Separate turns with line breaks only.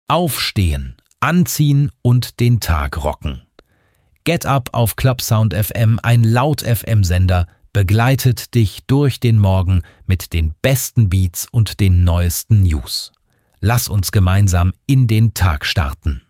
Aufstehen, anziehen und den Tag rocken. Get Up auf Clubsound FM, ein Laut-FM-Sender, begleitet dich durch den Morgen mit den besten Beats und den neuesten News. Lass uns gemeinsam in den Tag starten.